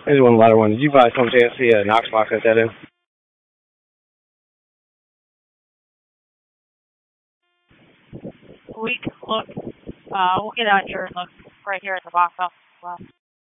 Here's one lighter one. Did you buy some chance see a Knox box at that in? We can look. We'll get out here and look right here at the box office as well.